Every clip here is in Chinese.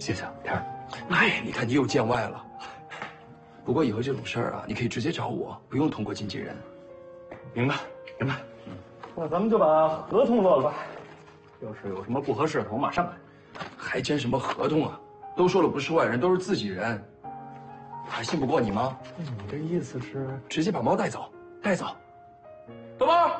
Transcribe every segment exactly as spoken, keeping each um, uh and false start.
谢谢啊，天儿。 哎，你看你又见外了。不过以后这种事儿啊，你可以直接找我，不用通过经纪人。 明白，明白。嗯，那咱们就把合同落了吧。要是有什么不合适的，我马上改。 还签什么合同啊？都说了不是外人，都是自己人，还信不过你吗？ 你这意思是直接把猫带走，带走。豆包，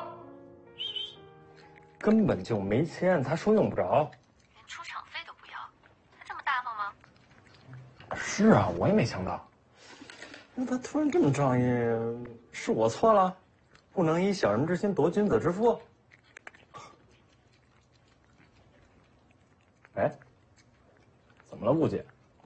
根本就没钱，他说用不着， 连出场费都不要，他这么大方吗？ 是啊，我也没想到。那他突然这么仗义，是我错了？不能以小人之心夺君子之腹。哎，怎么了，吴姐？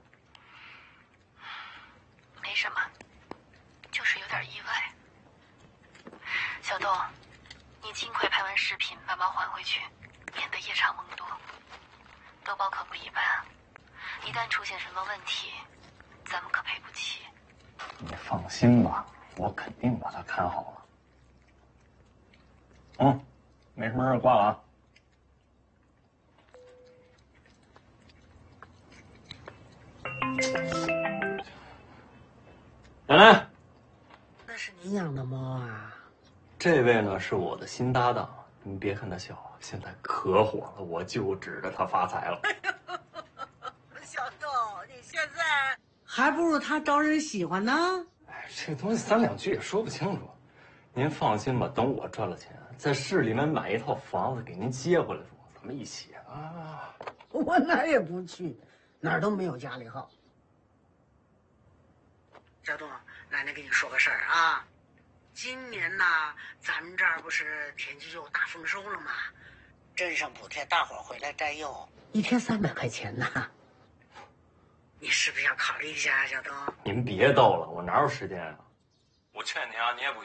没什么，就是有点意外。小豆，你尽快拍完视频把猫还回去，免得夜长梦多。豆包可不一般，一旦出现什么问题，咱们可赔不起。 你放心吧，我肯定把它看好了。嗯，没什么事，挂了啊。奶奶， 那是您养的猫啊？ 这位呢是我的新搭档，您别看他小，现在可火了，我就指着他发财了。 小豆，你现在还不如他招人喜欢呢。 哎，这东西三两句也说不清楚。您放心吧，等我赚了钱，在市里面买一套房子给您接回来住，咱们一起啊。 我哪儿也不去，哪儿都没有家里好。小东，奶奶跟你说个事儿啊，今年呢，咱们这儿不是天气又大丰收了吗？镇上补贴大伙儿回来摘柚，一天三百块钱呢。你是不是要考虑一下啊，小东？ 您别逗了，我哪有时间啊？我劝您啊，你也不。